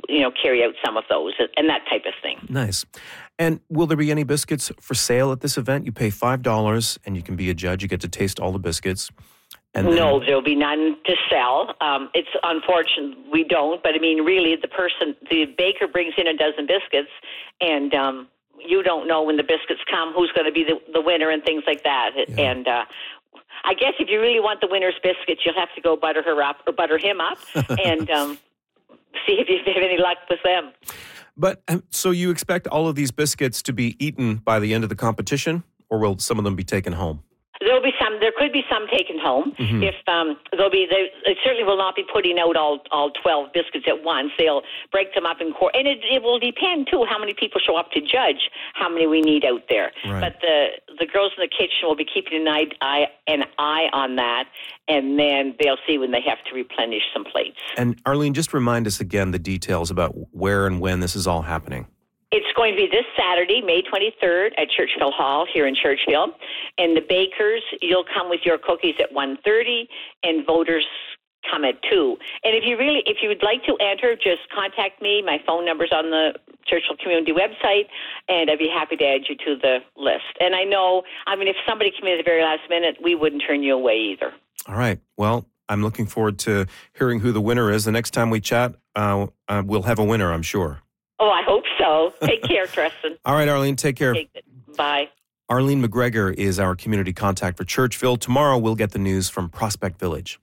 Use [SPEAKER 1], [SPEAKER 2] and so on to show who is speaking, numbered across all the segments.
[SPEAKER 1] carry out some of those and that type of thing.
[SPEAKER 2] Nice. And will there be any biscuits for sale at this event? You pay $5 and you can be a judge. You get to taste all the biscuits. And
[SPEAKER 1] no, there'll be none to sell. It's unfortunate we don't, but I mean, really, the baker brings in a dozen biscuits, and you don't know when the biscuits come who's going to be the winner and things like that. Yeah. And I guess if you really want the winner's biscuits, you'll have to go butter her up or butter him up, and see if you have any luck with them.
[SPEAKER 2] But so you expect all of these biscuits to be eaten by the end of the competition, or will some of them be taken home?
[SPEAKER 1] There'll be some. There could be some taken home. Mm-hmm. If they certainly will not be putting out all 12 biscuits at once. They'll break them up in and it will depend too how many people show up to judge how many we need out there. Right. But the girls in the kitchen will be keeping an eye on that, and then they'll see when they have to replenish some plates. And
[SPEAKER 2] Arlene, just remind us again the details about where and when this is all happening.
[SPEAKER 1] It's going to be this Saturday, May 23rd, at Churchville Hall here in Churchville. And the bakers, you'll come with your cookies at 1:30, and voters come at 2. And if you would like to enter, just contact me. My phone number's on the Churchville Community website, and I'd be happy to add you to the list. And if somebody came in at the very last minute, we wouldn't turn you away either.
[SPEAKER 2] All right. Well, I'm looking forward to hearing who the winner is. The next time we chat, we'll have a winner, I'm sure.
[SPEAKER 1] Oh, I hope so. Take care, Tristan.
[SPEAKER 2] All right, Arlene, take care.
[SPEAKER 1] Bye.
[SPEAKER 2] Arlene McGregor is our community contact for Churchville. Tomorrow, we'll get the news from Prospect Village.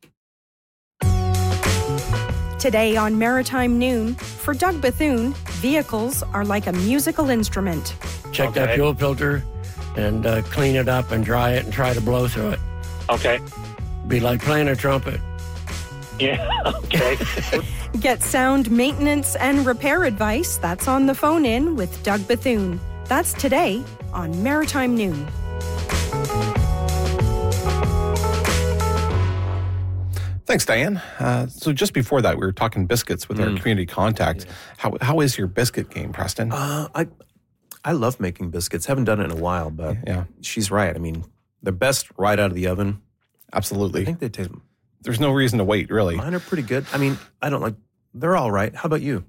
[SPEAKER 3] Today on Maritime Noon, for Doug Bethune, vehicles are like a musical instrument.
[SPEAKER 4] Check that fuel filter and clean it up and dry it and try to blow through it.
[SPEAKER 5] Okay.
[SPEAKER 4] Be like playing a trumpet.
[SPEAKER 5] Yeah, okay.
[SPEAKER 3] Get sound maintenance and repair advice. That's on the phone in with Doug Bethune. That's today on Maritime Noon.
[SPEAKER 6] Thanks, Diane. So just before that, we were talking biscuits with our community contact. Yeah. How is your biscuit game, Preston?
[SPEAKER 2] I love making biscuits. Haven't done it in a while, but she's right. I mean, they're best right out of the oven.
[SPEAKER 6] Absolutely.
[SPEAKER 2] I think they taste...
[SPEAKER 6] There's no reason to wait, really.
[SPEAKER 2] Mine are pretty good. I mean, they're all right. How about you?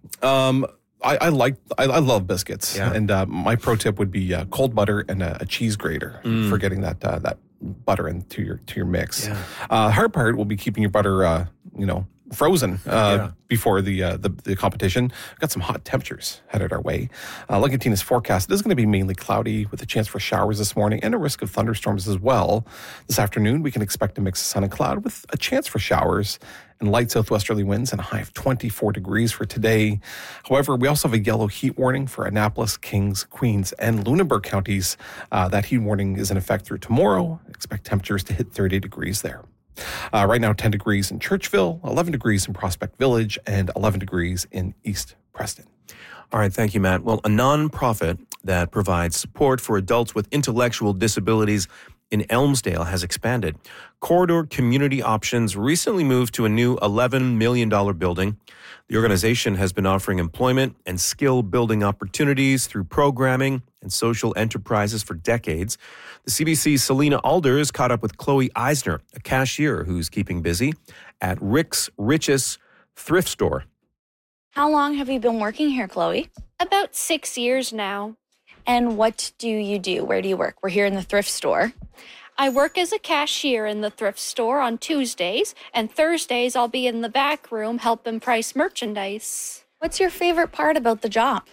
[SPEAKER 6] I love biscuits. Yeah. And my pro tip would be cold butter and a cheese grater for getting that butter into your mix. Yeah. Hard part will be keeping your butter, frozen before the competition. We've got some hot temperatures headed our way. Looking at Tina's forecast, it is going to be mainly cloudy with a chance for showers this morning and a risk of thunderstorms as well. This afternoon, we can expect a mix of sun and cloud with a chance for showers and light southwesterly winds and a high of 24 degrees for today. However, we also have a yellow heat warning for Annapolis, Kings, Queens, and Lunenburg counties. That heat warning is in effect through tomorrow. Expect temperatures to hit 30 degrees there. Right now, 10 degrees in Churchville, 11 degrees in Prospect Village, and 11 degrees in East Preston.
[SPEAKER 2] All right, thank you, Matt. Well, a nonprofit that provides support for adults with intellectual disabilities in Elmsdale has expanded. Corridor Community Options recently moved to a new $11 million building. The organization has been offering employment and skill-building opportunities through programming and social enterprises for decades. The CBC's Selena Alders caught up with Chloe Eisner, a cashier who's keeping busy at Rick's Richest Thrift Store.
[SPEAKER 7] How long have you been working here, Chloe?
[SPEAKER 8] About 6 years now.
[SPEAKER 7] And what do you do? Where do you work? We're here in the thrift store.
[SPEAKER 8] I work as a cashier in the thrift store on Tuesdays, and Thursdays I'll be in the back room helping price merchandise.
[SPEAKER 7] What's your favorite part about the job?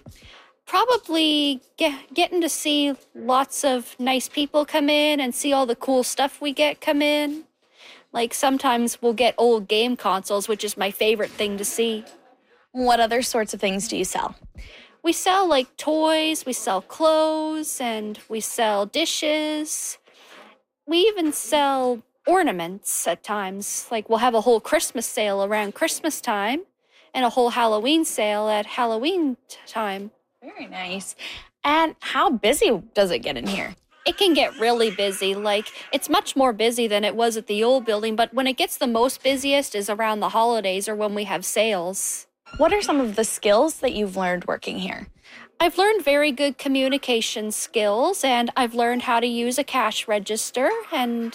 [SPEAKER 8] Probably getting to see lots of nice people come in and see all the cool stuff we get come in. Like sometimes we'll get old game consoles, which is my favorite thing to see.
[SPEAKER 7] What other sorts of things do you sell?
[SPEAKER 8] We sell like toys, we sell clothes, and we sell dishes. We even sell ornaments at times. Like we'll have a whole Christmas sale around Christmas time and a whole Halloween sale at Halloween time.
[SPEAKER 7] Very nice. And how busy does it get in here?
[SPEAKER 8] It can get really busy. Like, it's much more busy than it was at the old building, but when it gets the most busiest is around the holidays or when we have sales.
[SPEAKER 7] What are some of the skills that you've learned working here?
[SPEAKER 8] I've learned very good communication skills, and I've learned how to use a cash register. And,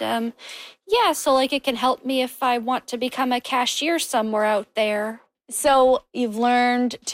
[SPEAKER 8] so like it can help me if I want to become a cashier somewhere out there.
[SPEAKER 7] So you've learned